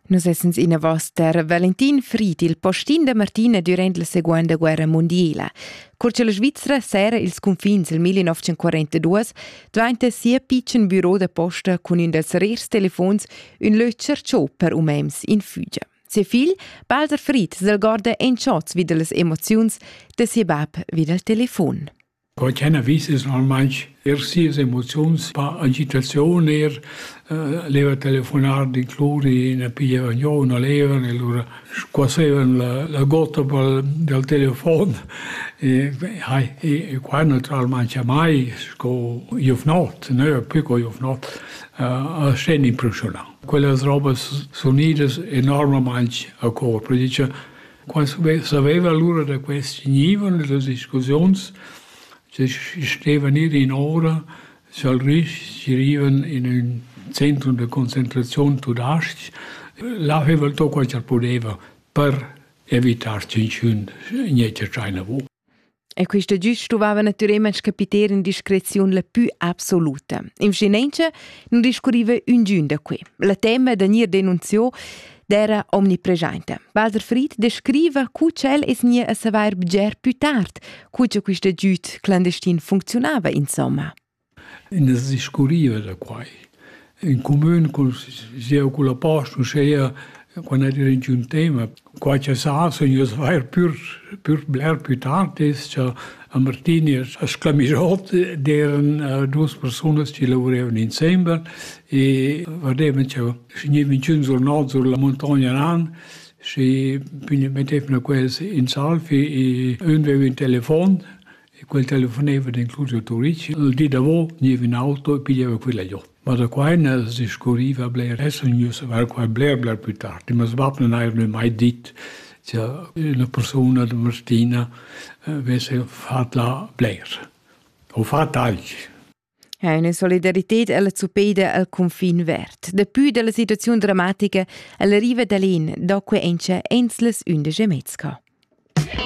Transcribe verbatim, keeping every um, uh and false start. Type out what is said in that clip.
Nus essens in a vostra Valentin Fried, il postin de Martina durant la Seconda Guerra Mondiala. Curce la Svizzera sera ils confins il millenovecentoquarantadue, dvainta sia pitchen bureau de posta con un dels rers telefons un lötscher ciò per umems in fügia. Sia figl, Balzer Fried, s'el gorda en shots wieder las emozions de sia bab wieder il telefon. Quando hanno visto normalmente er sia emozioni, pa agitazione, er uh, leva telefonare di cluri, ne pigliava non leva, e allora squassevano la, la gota del telefono. E, e, e qua naturalmente mai, sco io not, ne, pico io not, uh, è impressionante. Quelle robe sono enormemente a corpo. Dice, quando sapeva l'ora di questi nivoli, delle discussioni, se stavano in ora, se ci arrivano in un centro di concentrazione tudasti, là aveva tutto quello che poteva per evitare che niente c'era. E questo giusto trovava naturalmente capitare in discrezione la più assoluta. In Scinenza non discorriva un giorno da qui. La tema da nir denunziò era omnipresente. Balzer Fried descrive cum cel es nie a savoir bger più tard, cum questa giut clandestin funzionava, insomma. In discorriva da qua. In comune con sia con la posta, sia quando era in un tema, qua c'è sasso, io savoir più più bler più tard, es che a Martini a sclamisot erano due persone che lavoravano insieme e vedevano che venivano un giorno sulla montagna nan, si mettevano questi in salvi e uno aveva un telefono e quel telefonava incluso il Turici. Il dì dopo veniva in auto e pigliava quella lì. Ma da qua non si scorriva a Blair, adesso non si va a Blair, Blair più tardi, ma Svap non aveva mai detto che una persona di Martina avesse fatto la Blair, o fatto altri. È una solidarietà alla zupeda al confine vert. Da più della situazione drammatica alla riva d'Alin, dopo ence ensles undici mezz'ca.